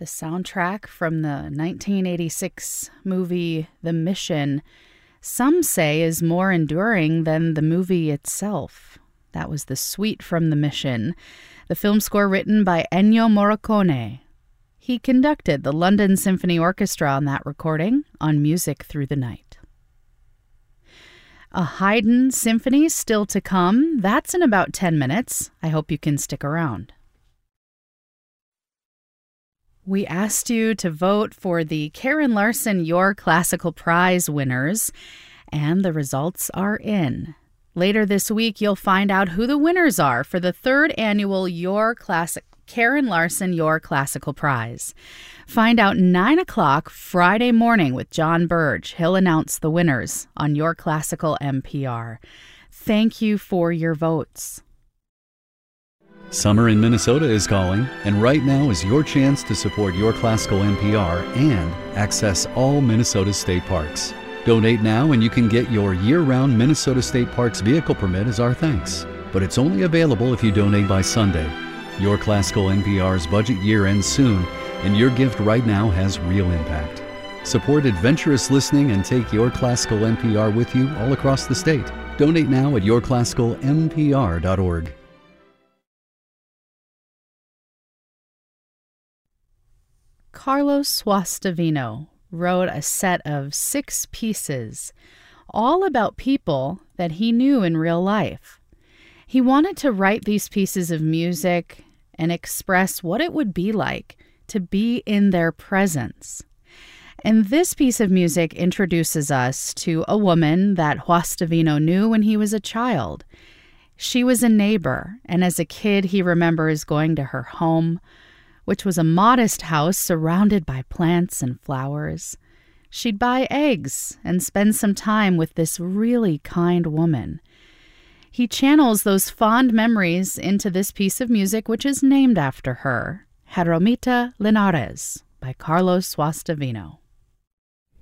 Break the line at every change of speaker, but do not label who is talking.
The soundtrack from the 1986 movie The Mission, some say is more enduring than the movie itself. That was the suite from The Mission, the film score written by Ennio Morricone. He conducted the London Symphony Orchestra on that recording on Music Through the Night. A Haydn symphony still to come. That's in about 10 minutes. I hope you can stick around. We asked you to vote for the Karen Larson Your Classical Prize winners, and the results are in. Later this week, you'll find out who the winners are for the third annual Karen Larson Your Classical Prize. Find out 9 o'clock Friday morning with John Burge. He'll announce the winners on Your Classical NPR. Thank you for your votes.
Summer in Minnesota is calling, and right now is your chance to support Your Classical NPR and access all Minnesota state parks. Donate now and you can get your year-round Minnesota State Parks vehicle permit as our thanks. But it's only available if you donate by Sunday. Your Classical NPR's budget year ends soon, and your gift right now has real impact. Support adventurous listening and take Your Classical NPR with you all across the state. Donate now at yourclassicalnpr.org.
Carlos Guastavino wrote a set of 6 pieces, all about people that he knew in real life. He wanted to write these pieces of music and express what it would be like to be in their presence. And this piece of music introduces us to a woman that Guastavino knew when he was a child. She was a neighbor, and as a kid he remembers going to her home, which was a modest house surrounded by plants and flowers. She'd buy eggs and spend some time with this really kind woman. He channels those fond memories into this piece of music, which is named after her, Jeromita Linares by Carlos Guastavino.